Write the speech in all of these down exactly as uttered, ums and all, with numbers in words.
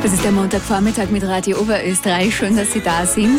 Das ist der Montagvormittag mit Radio Oberösterreich. Schön, dass Sie da sind.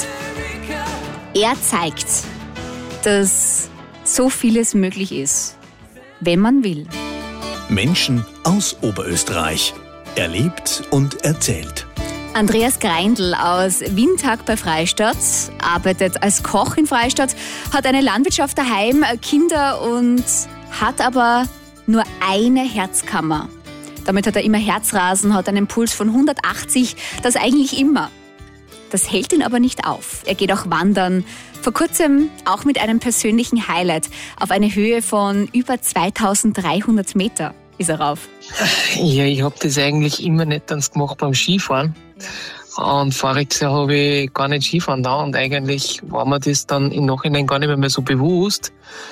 Er zeigt, dass so vieles möglich ist, wenn man will. Menschen aus Oberösterreich. Erlebt und erzählt. Andreas Greindl aus Windhag bei Freistadt arbeitet als Koch in Freistadt, hat eine Landwirtschaft daheim, Kinder und hat aber nur eine Herzkammer. Damit hat er immer Herzrasen, hat einen Puls von hundertachtzig, das eigentlich immer. Das hält ihn aber nicht auf. Er geht auch wandern. Vor kurzem auch mit einem persönlichen Highlight. Auf eine Höhe von über zweitausenddreihundert Meter ist er rauf. Ja, ich habe das eigentlich immer nicht ganz gemacht beim Skifahren. Und voriges Jahr habe ich gar nicht Skifahren da. Und eigentlich war mir das dann im Nachhinein gar nicht mehr so bewusst,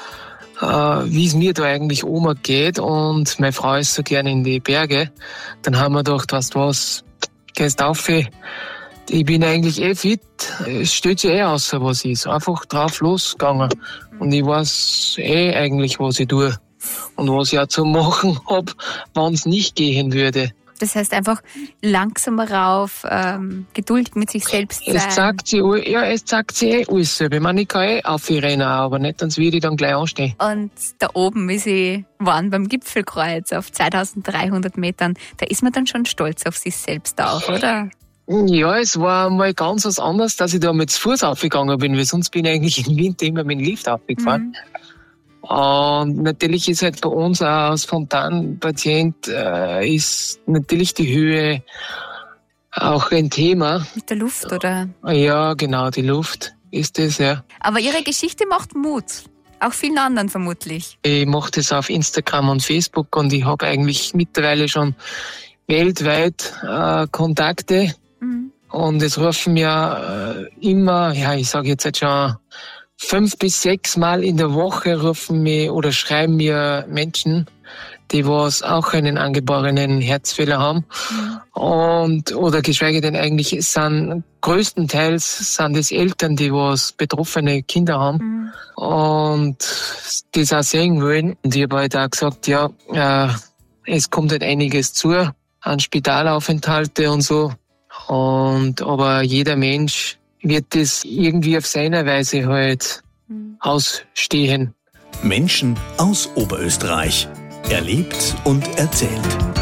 wie es mir da eigentlich oben geht, und meine Frau ist so gerne in die Berge. Dann haben wir gedacht, weißt du was, gehst auf, ich bin eigentlich eh fit, es steht sich eh aus, was ist. Einfach drauf losgegangen. Und ich weiß eh eigentlich, was ich tue und was ich auch zu machen habe, wenn es nicht gehen würde. Das heißt einfach langsam rauf, ähm, geduldig mit sich selbst sein. Es sagt sie, ja, es sagt sie eh alles selber. Ich meine, ich kann eh aufrennen, aber nicht, sonst würde ich dann gleich anstehen. Und da oben, wie Sie waren beim Gipfelkreuz auf zweitausenddreihundert Metern, da ist man dann schon stolz auf sich selbst auch, oder? Ja, es war mal ganz was anderes, dass ich da mit Fuß aufgegangen bin, weil sonst bin ich eigentlich im Winter immer mit dem Lift aufgefahren. Mhm. Und natürlich ist halt bei uns auch als Fontanpatient äh, ist natürlich die Höhe auch ein Thema. Mit der Luft, oder? Ja, genau, die Luft ist das, ja. Aber Ihre Geschichte macht Mut. Auch vielen anderen vermutlich. Ich mache das auf Instagram und Facebook und ich habe eigentlich mittlerweile schon weltweit äh, Kontakte. Mhm. Und es rufen mir äh, immer, ja, ich sage jetzt halt schon fünf bis sechs Mal in der Woche rufen mir oder schreiben mir Menschen, die was auch einen angeborenen Herzfehler haben. Mhm. Und, oder geschweige denn eigentlich, sind, größtenteils sind es Eltern, die was betroffene Kinder haben. Mhm. Und das auch sehen wollen. Und ich habe halt auch gesagt, ja, äh, es kommt halt einiges zu, an Spitalaufenthalte und so. Und, aber jeder Mensch wird das irgendwie auf seine Weise halt mhm. ausstehen. Menschen aus Oberösterreich. Erlebt und erzählt.